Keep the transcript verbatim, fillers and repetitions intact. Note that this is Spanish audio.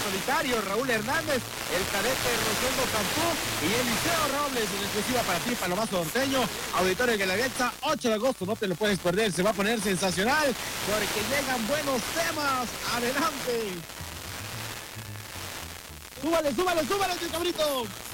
solitario Raúl Hernández, el cadete Rosendo Cantú y Eliseo Robles en exclusiva para ti, Palomazo Norteño, Auditorio Guelaguetza, ocho de agosto, no te lo puedes perder, se va a poner sensacional porque llegan buenos temas. Adelante. Súbale, súbale, súbale, cabrito.